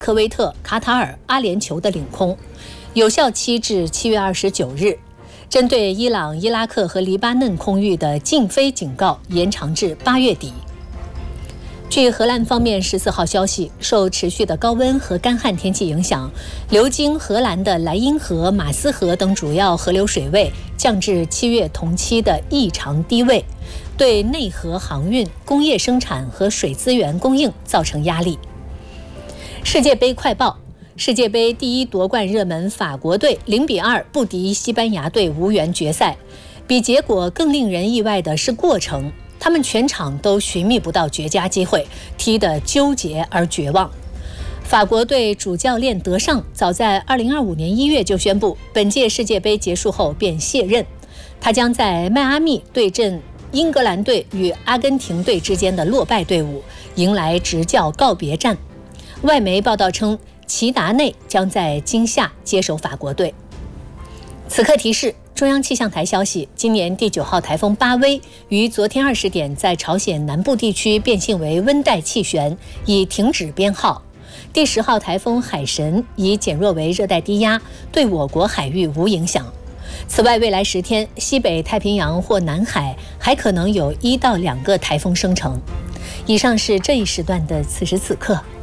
科威特、卡塔尔、阿联酋的领空，有效期至7月29日。针对伊朗、伊拉克和黎巴嫩空域的禁飞警告延长至8月底。据荷兰方面14号消息，受持续的高温和干旱天气影响，流经荷兰的莱茵河、马斯河等主要河流水位降至7月同期的异常低位，对内河航运、工业生产和水资源供应造成压力。世界杯快报：世界杯第一夺冠热门法国队0-2不敌西班牙队，无缘决赛。比结果更令人意外的是过程，他们全场都寻觅不到绝佳机会，踢得纠结而绝望。法国队主教练德尚早在2025年1月就宣布，本届世界杯结束后便卸任，他将在迈阿密对阵英格兰队与阿根廷队之间的落败队伍，迎来执教告别战。外媒报道称，齐达内将在今夏接手法国队。此刻提示：中央气象台消息，今年第9号台风巴威于昨天20点在朝鲜南部地区变性为温带气旋，已停止编号。第10号台风海神已减弱为热带低压，对我国海域无影响。此外，未来10天，西北太平洋或南海还可能有1到2个台风生成。以上是这一时段的此时此刻。